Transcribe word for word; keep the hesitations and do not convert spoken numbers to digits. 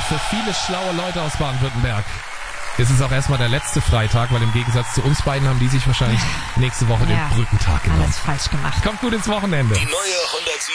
für viele schlaue Leute aus Baden-Württemberg ist es auch erstmal der letzte Freitag, weil im Gegensatz zu uns beiden haben die sich wahrscheinlich nächste Woche Ja, den Brückentag genommen. Alles falsch gemacht. Kommt gut ins Wochenende. Die neue hundertsieben